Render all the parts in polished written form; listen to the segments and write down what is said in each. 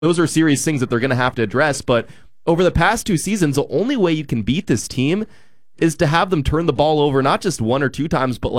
those are serious things that they're going to have to address. But over the past 2 seasons, the only way you can beat this team is to have them turn the ball over, not just 1 or 2 times, but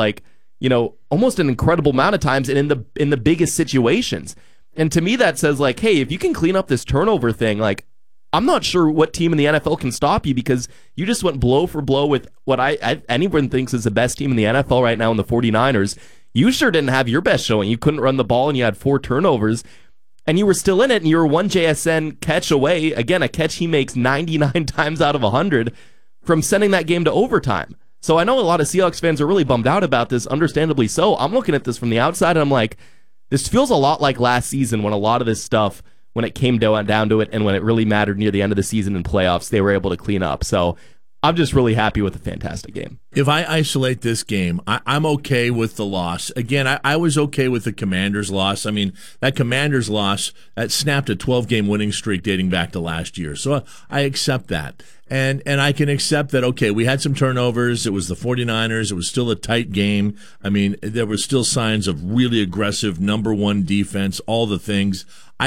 almost an incredible amount of times and in the biggest situations. And to me, that says hey, if you can clean up this turnover thing, I'm not sure what team in the NFL can stop you, because you just went blow for blow with what anyone thinks is the best team in the NFL right now in the 49ers. You sure didn't have your best showing. You couldn't run the ball, and you had 4 turnovers, and you were still in it, and you were 1 JSN catch away. Again, a catch he makes 99 times out of 100 from sending that game to overtime. So I know a lot of Seahawks fans are really bummed out about this, understandably so. I'm looking at this from the outside, and I'm like, this feels a lot like last season, when a lot of this stuff, when it came down to it, and when it really mattered near the end of the season in playoffs, they were able to clean up. So I'm just really happy with a fantastic game. If I isolate this game, I'm okay with the loss. Again, I was okay with the Commanders' loss. I mean, that Commanders' loss, that snapped a 12-game winning streak dating back to last year. So I accept that. And I can accept that, okay, we had some turnovers. It was the 49ers. It was still a tight game. I mean, there were still signs of really aggressive number 1 defense, all the things.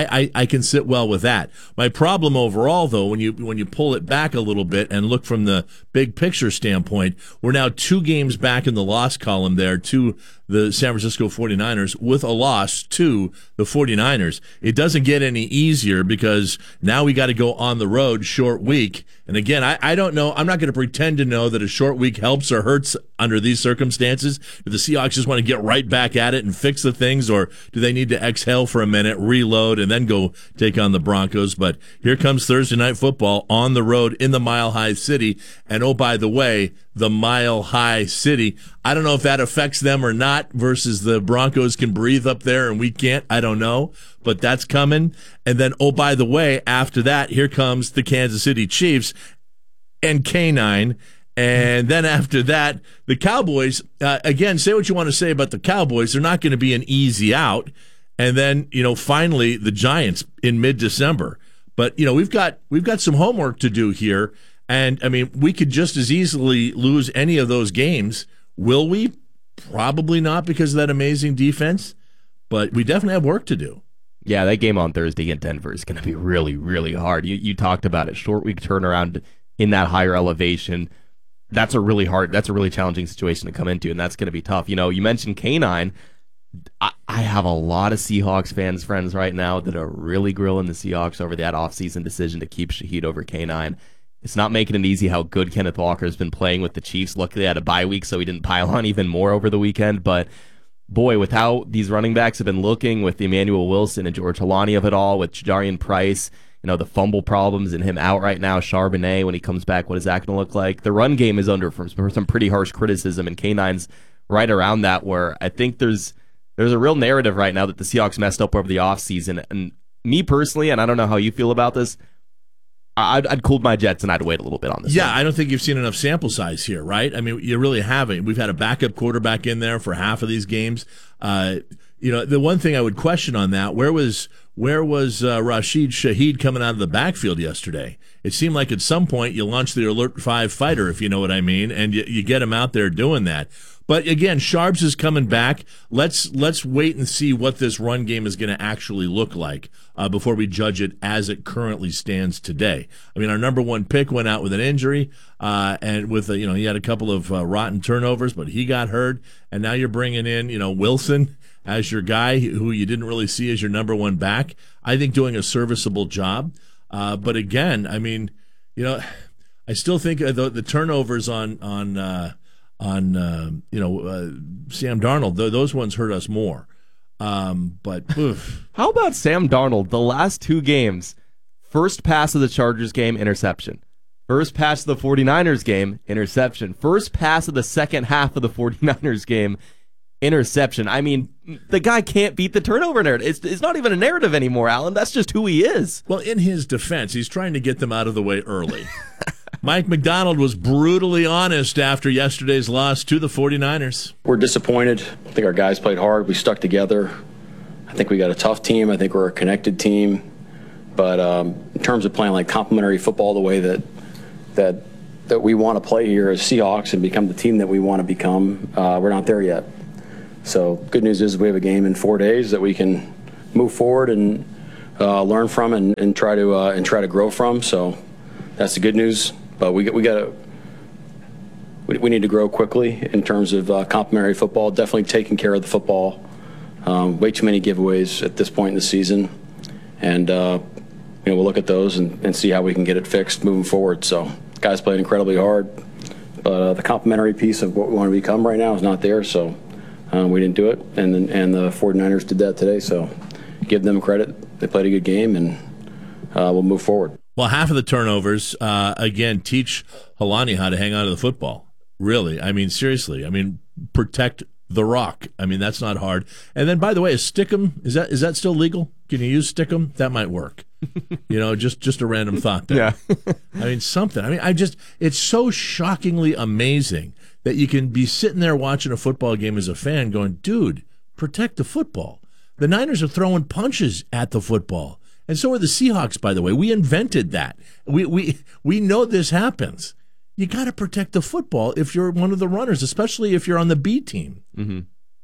I can sit well with that. My problem overall, though, when you pull it back a little bit and look from the big picture standpoint, we're now 2 games back in the loss column there to the San Francisco 49ers with a loss to the 49ers. It doesn't get any easier, because now we got to go on the road, short week. And again, I don't know. I'm not going to pretend to know that a short week helps or hurts under these circumstances. Do the Seahawks just want to get right back at it and fix the things, or do they need to exhale for a minute, reload, and then go take on the Broncos? But here comes Thursday Night Football on the road in the Mile High City. And oh, by the way, the Mile High City, I don't know if that affects them or not, versus the Broncos can breathe up there and we can't. I don't know, but that's coming. And then, oh, by the way, after that, here comes the Kansas City Chiefs and K9. And then after that, the Cowboys, again, say what you want to say about the Cowboys. They're not going to be an easy out. And then, finally, the Giants in mid-December. But, we've got some homework to do here. And, I mean, we could just as easily lose any of those games. Will we? Probably not, because of that amazing defense. But we definitely have work to do. Yeah, that game on Thursday in Denver is going to be really, really hard. You talked about it. Short week turnaround in that higher elevation. That's a really challenging situation to come into, and that's going to be tough. You mentioned K9. I have a lot of Seahawks friends right now that are really grilling the Seahawks over that offseason decision to keep Shaheed over K9. It's not making it easy how good Kenneth Walker has been playing with the Chiefs. Luckily, they had a bye week, so he didn't pile on even more over the weekend. But, boy, with how these running backs have been looking, with Emmanuel Wilson and George Holani of it all, with Jadarian Price, the fumble problems and him out right now, Charbonnet, when he comes back, what is that going to look like? The run game is under for some pretty harsh criticism, and K9's right around that, where I think there's a real narrative right now that the Seahawks messed up over the offseason. And me personally, and I don't know how you feel about this, I'd cooled my jets and I'd wait a little bit on this. Yeah, I don't think you've seen enough sample size here, right? I mean, you really haven't. We've had a backup quarterback in there for half of these games. The one thing I would question on that, where was Rashid Shaheed coming out of the backfield yesterday? It seemed like at some point you launched the Alert 5 fighter, if you know what I mean, and you get him out there doing that. But again, Sharps is coming back. Let's wait and see what this run game is going to actually look like before we judge it as it currently stands today. I mean, our number 1 pick went out with an injury, and with he had a couple of rotten turnovers, but he got hurt. And now you're bringing in Wilson as your guy who you didn't really see as your number 1 back. I think doing a serviceable job. But again, I mean, I still think the turnovers on Sam Darnold, those ones hurt us more. But oof. How about Sam Darnold? The last 2 games, first pass of the Chargers game, interception. First pass of the 49ers game, interception. First pass of the second half of the 49ers game, interception. I mean, the guy can't beat the turnover narrative. It's not even a narrative anymore, Alan. That's just who he is. Well, in his defense, he's trying to get them out of the way early. Mike McDonald was brutally honest after yesterday's loss to the 49ers. We're disappointed. I think our guys played hard. We stuck together. I think we got a tough team. I think we're a connected team. But in terms of playing like complementary football the way that we want to play here as Seahawks and become the team that we want to become, we're not there yet. So good news is we have a game in 4 days that we can move forward and learn from and try to grow from. So that's the good news. But we need to grow quickly in terms of complementary football. Definitely taking care of the football. Way too many giveaways at this point in the season, and we'll look at those and see how we can get it fixed moving forward. So guys played incredibly hard, but the complementary piece of what we want to become right now is not there. So we didn't do it, and the 49ers did that today. So give them credit. They played a good game, and we'll move forward. Well, half of the turnovers, again, teach Holani how to hang on to the football. Really. I mean, seriously. I mean, protect the rock. I mean, that's not hard. And then, by the way, is Stickum, is that still legal? Can you use Stickum? That might work. Just a random thought there. Yeah. I mean, something. I mean, it's so shockingly amazing that you can be sitting there watching a football game as a fan going, dude, protect the football. The Niners are throwing punches at the football. And so are the Seahawks, by the way. We invented that. We know this happens. You got to protect the football if you're one of the runners, especially if you're on the B team. Mm-hmm.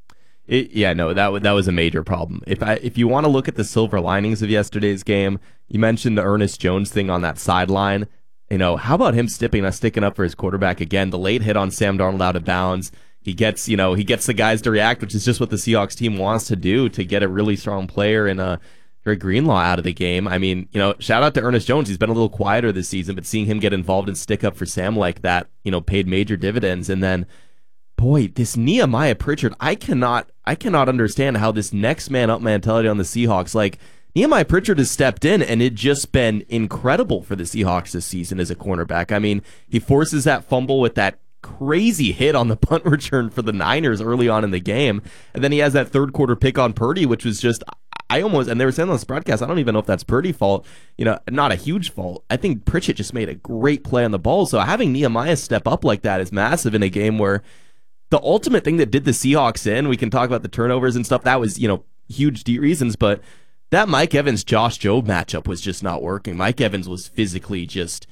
That was a major problem. If you want to look at the silver linings of yesterday's game, you mentioned the Ernest Jones thing on that sideline. How about him sticking up for his quarterback again? The late hit on Sam Darnold out of bounds. He gets the guys to react, which is just what the Seahawks team wants to do to get a really strong player in Greg Greenlaw out of the game. I mean, shout out to Ernest Jones. He's been a little quieter this season, but seeing him get involved and stick up for Sam like that, paid major dividends. And then, boy, this Nehemiah Pritchard, I cannot understand how this next man up mentality on the Seahawks, like Nehemiah Pritchard has stepped in and it just been incredible for the Seahawks this season as a cornerback. I mean, he forces that fumble with that crazy hit on the punt return for the Niners early on in the game. And then he has that third quarter pick on Purdy, which was just, and they were saying on this broadcast, I don't even know if that's Purdy's fault, not a huge fault. I think Pritchett just made a great play on the ball. So having Nehemiah step up like that is massive in a game where the ultimate thing that did the Seahawks in, we can talk about the turnovers and stuff, that was, huge reasons, but that Mike Evans-Josh Jobe matchup was just not working. Mike Evans was physically just,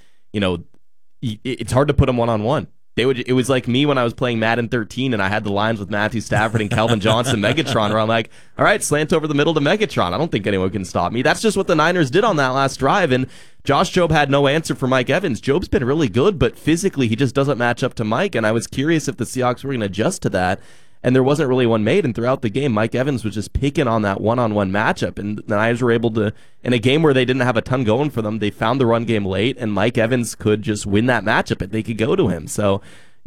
it's hard to put him one-on-one. It was like me when I was playing Madden 13 and I had the lines with Matthew Stafford and Calvin Johnson, Megatron, where I'm like, all right, slant over the middle to Megatron. I don't think anyone can stop me. That's just what the Niners did on that last drive, and Josh Jobe had no answer for Mike Evans. Jobe's been really good, but physically he just doesn't match up to Mike, and I was curious if the Seahawks were going to adjust to that, and there wasn't really one made, and throughout the game, Mike Evans was just picking on that one-on-one matchup, and the Niners were able to, in a game where they didn't have a ton going for them, they found the run game late, and Mike Evans could just win that matchup if they could go to him. So,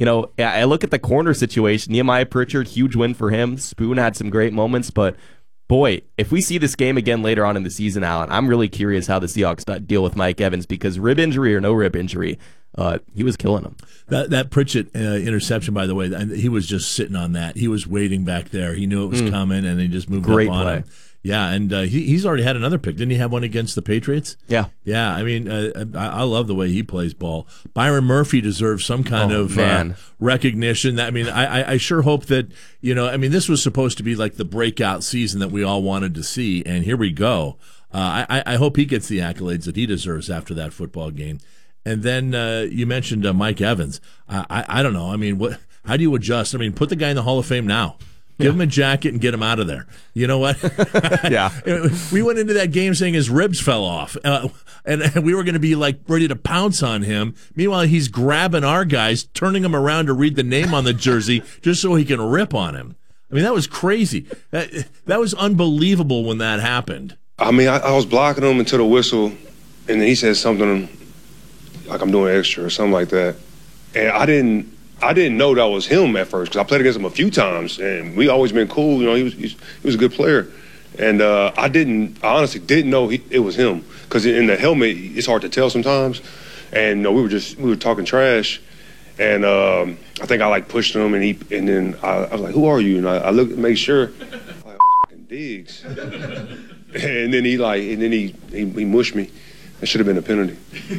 I look at the corner situation. Nehemiah Pritchard, huge win for him. Spoon had some great moments, but boy, if we see this game again later on in the season, Alan, I'm really curious how the Seahawks deal with Mike Evans, because rib injury or no rib injury, he was killing him. That Pritchett interception, by the way, he was just sitting on that. He was waiting back there. He knew it was coming, and he just moved great up on play. him. Yeah, and he's already had another pick. Didn't he have one against the Patriots? Yeah. Yeah, I mean, I love the way he plays ball. Byron Murphy deserves some kind of recognition. I sure hope that, this was supposed to be like the breakout season that we all wanted to see, and here we go. I hope he gets the accolades that he deserves after that football game. And then you mentioned Mike Evans. I don't know. I mean, how do you adjust? I mean, put the guy in the Hall of Fame now. Give him a jacket and get him out of there. You know what? Yeah. We went into that game saying his ribs fell off, and we were going to be like ready to pounce on him. Meanwhile, he's grabbing our guys, turning them around to read the name on the jersey just so he can rip on him. I mean, that was crazy. That was unbelievable when that happened. I mean, I was blocking him until the whistle, and then he said something like I'm doing extra or something like that. And I didn't know that was him at first, because I played against him a few times, and we always been cool. He was a good player, and I honestly didn't know it was him, because in the helmet it's hard to tell sometimes. And we were talking trash, and I think I pushed him, and then I was like, "Who are you?" And I looked to make sure, like, fucking Diggs, and then he mushed me. That should have been a penalty,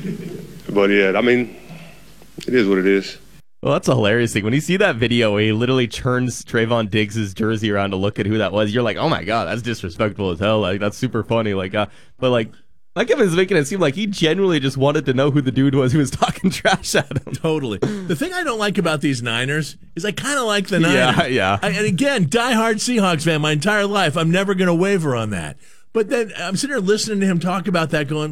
but yeah, I mean, it is what it is. Well, that's a hilarious thing. When you see that video where he literally turns Trayvon Diggs' jersey around to look at who that was, you're like, oh my God, that's disrespectful as hell. Like, that's super funny. But Mike Evans is making it seem like he genuinely just wanted to know who the dude was who was talking trash at him. Totally. The thing I don't like about these Niners is I kind of like the Niners. Yeah. And again, diehard Seahawks fan my entire life. I'm never going to waver on that. But then I'm sitting there listening to him talk about that, going,